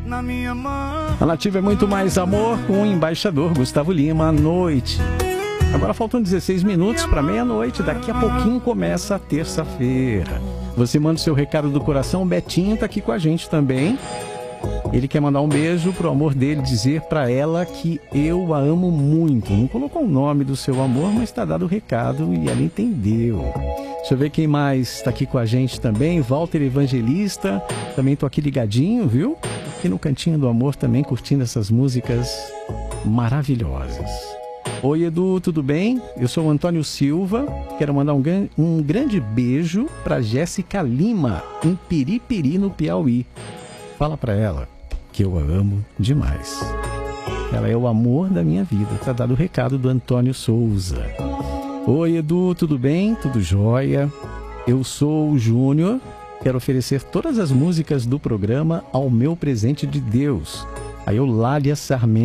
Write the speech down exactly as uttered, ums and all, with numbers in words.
na minha mão. A Nativa é muito mais amor com o embaixador Gustavo Lima à noite. Agora faltam dezesseis minutos para meia-noite. Daqui a pouquinho começa a terça-feira. Você manda o seu recado do coração. O Betinho tá aqui com a gente também. Ele quer mandar um beijo pro amor dele, dizer para ela que eu a amo muito. Não colocou o nome do seu amor, mas tá dado o recado e ela entendeu. Deixa eu ver quem mais tá aqui com a gente também. Walter Evangelista. Também tô aqui ligadinho, viu? Aqui no Cantinho do Amor também, curtindo essas músicas maravilhosas. Oi, Edu, tudo bem? Eu sou o Antônio Silva. Quero mandar um, um grande beijo para Jéssica Lima, em Piripiri, no Piauí. Fala para ela que eu a amo demais. Ela é o amor da minha vida. Tá dado o recado do Antônio Souza. Oi, Edu, tudo bem? Tudo jóia? Eu sou o Júnior. Quero oferecer todas as músicas do programa ao meu presente de Deus, a Eulália Sarmento.